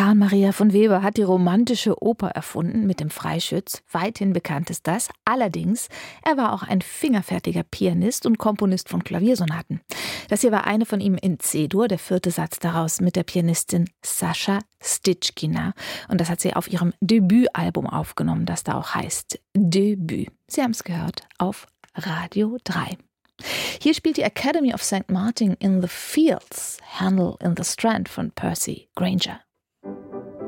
Johann Maria von Weber hat die romantische Oper erfunden mit dem Freischütz. Weithin bekannt ist das. Allerdings, er war auch ein fingerfertiger Pianist und Komponist von Klaviersonaten. Das hier war eine von ihm in C-Dur, der 4. Satz daraus mit der Pianistin Sascha Stitschkina. Und das hat sie auf ihrem Debütalbum aufgenommen, das da auch heißt Debüt. Sie haben es gehört auf Radio 3. Hier spielt die Academy of St. Martin in the Fields, Handel in the Strand von Percy Grainger.